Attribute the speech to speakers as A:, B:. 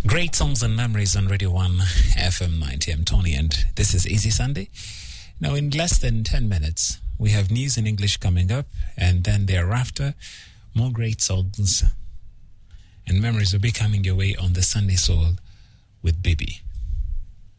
A: Great songs and memories on Radio 1 FM 90. I'm Tony and this is Easy Sunday. Now in less than 10 minutes, we have news in English coming up, and then thereafter, more great songs and memories will be coming your way on the Sunday Soul with Bibi.